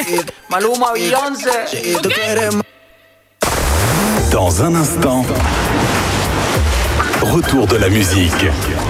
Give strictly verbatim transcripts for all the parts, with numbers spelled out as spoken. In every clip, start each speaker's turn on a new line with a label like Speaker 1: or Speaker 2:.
Speaker 1: Maluma, Beyoncé.
Speaker 2: Dans un instant, retour de la musique.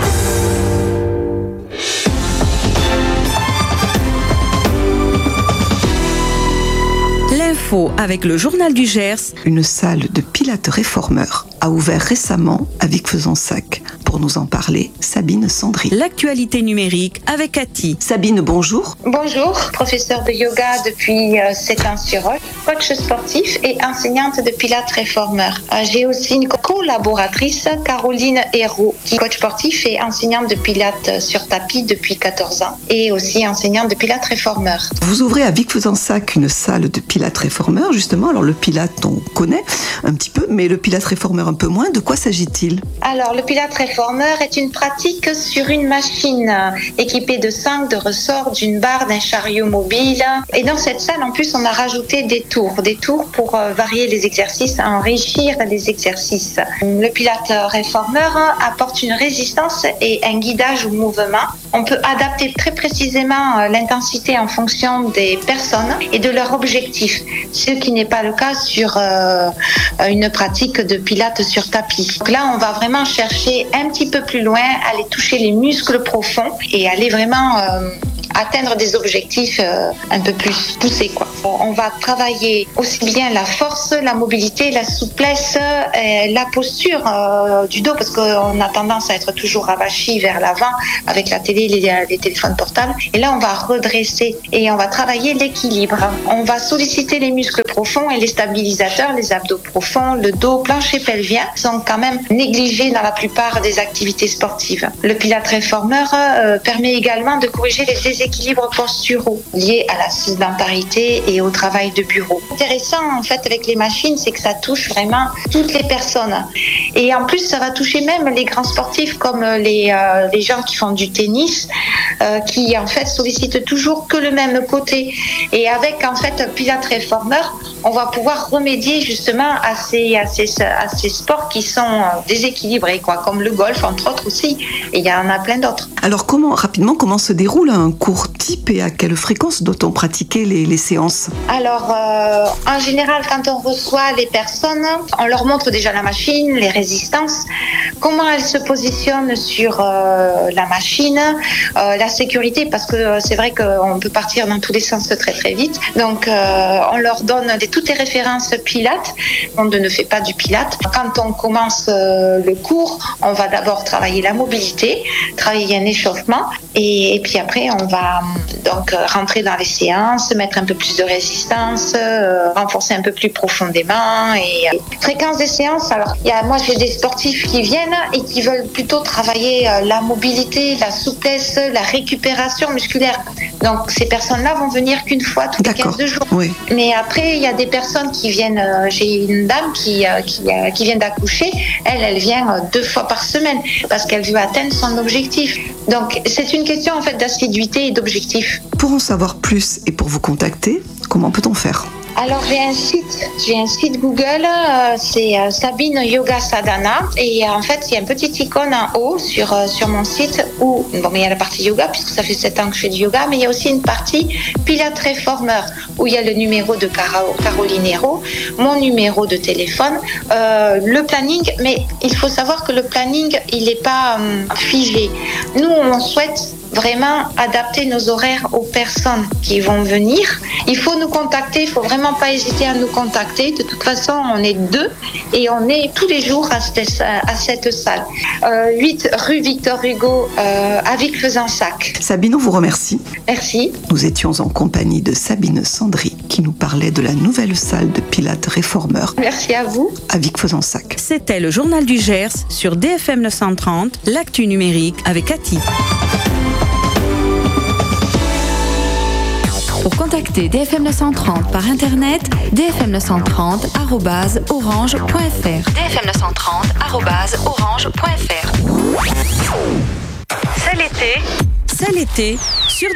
Speaker 3: L'info avec le journal du Gers.
Speaker 4: Une salle de pilates réformeur a ouvert récemment à Vic-Fezensac. Pour nous en parler, Sabine Sandry.
Speaker 3: L'actualité numérique avec Cathy.
Speaker 4: Sabine, bonjour.
Speaker 5: Bonjour, professeure de yoga depuis euh, sept ans sur Roche, coach sportif et enseignante de pilates réformeur. Euh, j'ai aussi une collaboratrice, Caroline Hérault, qui est coach sportif et enseignante de pilates sur tapis depuis quatorze ans et aussi enseignante de pilates réformeur.
Speaker 4: Vous ouvrez à Vic-Fezensac une salle de pilates réformeur, justement. Alors le pilates, on connaît un petit peu, mais le pilates réformeur un peu moins. De quoi s'agit-il ?
Speaker 5: Alors le pilates réformeur est une pratique sur une machine équipée de cinq de ressorts, d'une barre, d'un chariot mobile. Et dans cette salle, en plus, on a rajouté des tours, des tours pour varier les exercices, enrichir les exercices. Le pilates réformeur apporte une résistance et un guidage au mouvement. On peut adapter très précisément l'intensité en fonction des personnes et de leur objectif, ce qui n'est pas le cas sur euh, une pratique de pilates sur tapis. Donc là, on va vraiment chercher un petit peu plus loin, aller toucher les muscles profonds et aller vraiment euh, atteindre des objectifs euh, un peu plus poussés, quoi. On va travailler aussi bien la force, la mobilité, la souplesse, euh, la posture euh, du dos, parce qu'on a tendance à être toujours rabachi vers l'avant avec la télé, les, les téléphones portables. Et là, on va redresser et on va travailler l'équilibre. On va solliciter les muscles profonds et les stabilisateurs, les abdos profonds, le dos, plancher pelvien, sont quand même négligés dans la plupart des activités sportives. Le pilates réformeur euh, permet également de corriger les déséquilibres posturaux liés à la sédentarité et au travail de bureau. Intéressant en fait avec les machines, c'est que ça touche vraiment toutes les personnes. Et en plus, ça va toucher même les grands sportifs comme les, euh, les gens qui font du tennis, euh, qui en fait sollicitent toujours que le même côté. Et avec en fait un pilates réformeur, on va pouvoir remédier justement à ces, à ces, à ces sports qui sont déséquilibrés, quoi, comme le golf entre autres aussi. Et il y en a plein d'autres.
Speaker 4: Alors comment, rapidement, comment se déroule un cours type et à quelle fréquence doit-on pratiquer les, les séances ?
Speaker 5: Alors, euh, en général, quand on reçoit les personnes, on leur montre déjà la machine, les résistances, comment elles se positionnent sur euh, la machine, euh, la sécurité, parce que euh, c'est vrai qu'on peut partir dans tous les sens très très vite. Donc, euh, on leur donne des, toutes les références pilates. On ne fait pas du pilate. Quand on commence euh, le cours, on va d'abord travailler la mobilité, travailler un échauffement, et, et puis après, on va donc rentrer dans les séances, mettre un peu plus de résistance, euh, renforcer un peu plus profondément. Et euh, fréquence des séances, alors il y a, moi j'ai des sportifs qui viennent et qui veulent plutôt travailler euh, la mobilité, la souplesse, la récupération musculaire. Donc ces personnes-là vont venir qu'une fois tous les quinze jours.
Speaker 4: Oui.
Speaker 5: Mais après il y a des personnes qui viennent, euh, j'ai une dame qui, euh, qui, euh, qui vient d'accoucher, elle, elle vient euh, deux fois par semaine parce qu'elle veut atteindre son objectif. Donc c'est une question en fait d'assiduité et d'objectif.
Speaker 4: Pour en savoir plus et pour vous contacter, comment peut-on faire ?
Speaker 5: Alors j'ai un site, j'ai un site Google, euh, c'est euh, Sabine Yoga Sadhana, et euh, en fait il y a une petite icône en haut sur euh, sur mon site où bon il y a la partie yoga puisque ça fait sept ans que je fais du yoga, mais il y a aussi une partie pilates réformeur où il y a le numéro de Caro, Caroline Hérault, mon numéro de téléphone, euh, le planning, mais il faut savoir que le planning il n'est pas euh, figé. Nous on souhaite vraiment adapter nos horaires aux personnes qui vont venir. Il faut nous contacter, il faut vraiment pas hésiter à nous contacter. De toute façon, on est deux et on est tous les jours à cette, à cette salle. Euh, huit rue Victor Hugo euh, à Vic-Fezensac.
Speaker 4: Sabine, on vous remercie.
Speaker 5: Merci.
Speaker 4: Nous étions en compagnie de Sabine Sandry qui nous parlait de la nouvelle salle de pilates réformeur.
Speaker 5: Merci à vous.
Speaker 4: À Vic-Fezensac.
Speaker 3: C'était le journal du Gers sur D F M neuf cent trente, l'actu numérique avec Cathy. Pour contacter D F M neuf cent trente par internet, d f m neuf cent trente arobase orange point f r. d f m neuf cent trente arobase orange point f r. C'est l'été. C'est l'été sur